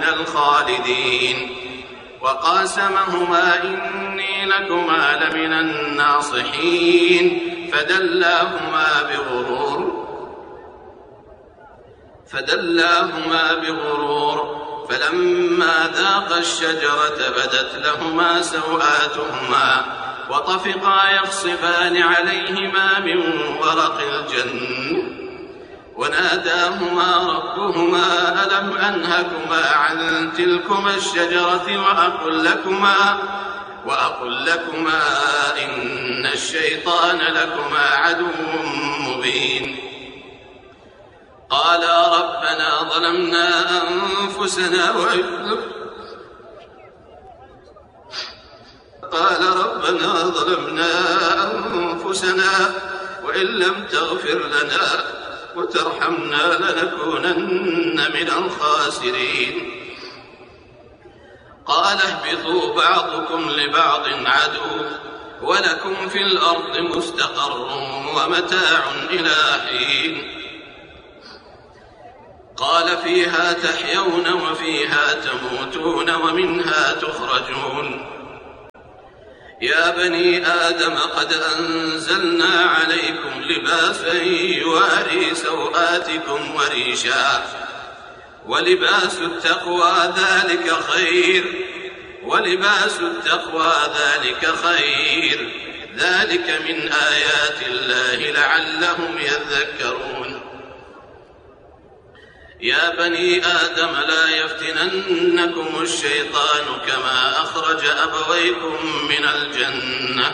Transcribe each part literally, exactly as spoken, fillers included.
من الخالدين وقاسمهما إني لكما لمن الناصحين فدلاهما بغرور فدلاهما بغرور فلما ذاقا الشجرة بدت لهما سوآتهما وطفقا يخصفان عليهما من ورق الجنة وناداهما ربهما ألم أنهكما عن تلكما الشجرة وأقل لكما وأقل لكما إن الشيطان لكما عدو مبين قالا ربنا ظلمنا أنفسنا وإن قال ربنا ظلمنا أنفسنا وإن لم تغفر لنا وترحمنا لنكونن من الخاسرين قال اهبطوا بعضكم لبعض عدو ولكم في الأرض مستقر ومتاع إلى حين قال فيها تحيون وفيها تموتون ومنها تخرجون يا بني آدم قد أنزلنا عليكم لباسا يواري سوآتكم وريشا ولباس التقوى ذلك خير ولباس التقوى ذلك خير ذلك من آيات الله لعلهم يذكرون يا بني آدم لا يفتننكم الشيطان كما أخرج أبويكم من الجنة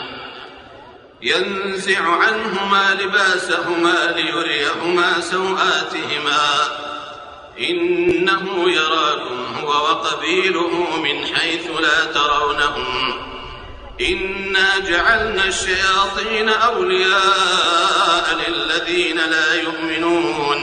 ينزع عنهما لباسهما ليريهما سوآتهما إنه يراكم هو وقبيله من حيث لا ترونهم إنا جعلنا الشياطين أولياء للذين لا يؤمنون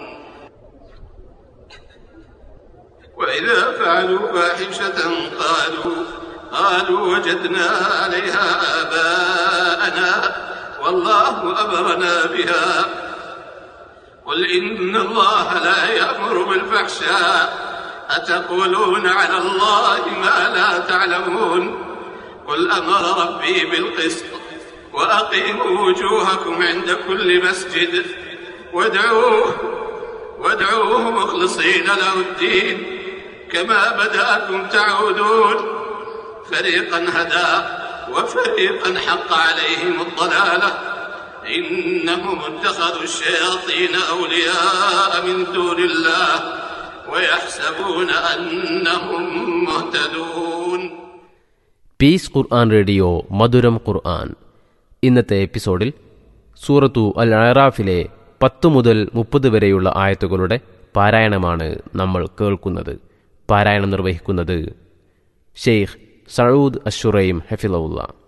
وإذا فعلوا فاحشة قالوا قالوا وجدنا عليها آباءنا والله أمرنا بها قل إن الله لا يأمر بالفحشاء أتقولون على الله ما لا تعلمون قل أمر ربي بالقسط وأقيموا وجوهكم عند كل مسجد وادعوه وادعوه مخلصين له الدين كما بدأكم تعودون فريقا هدى وفريقا حق عليهم الضلالة إنهم اتخذوا الشياطين أولياء من دون الله ويحسبون أنهم مهتدون. പീസ് ഖുർആൻ റേഡിയോ മധുരം ഖുർആൻ. ഇന്നത്തെ എപ്പിസോഡിൽ സൂറത്തു അൽ അറാഫിലെ പത്ത് മുതൽ മുപ്പത് വരെയുള്ള ആയത്തുകളുടെ പാരായണമാണ് നമ്മൾ കേൾക്കുന്നത്. പാരായണം നിർവഹിക്കുന്നത് ഷെയ്ഖ് സഊദ് അശ്ശുറൈം ഹഫിളഹുല്ലാഹ്.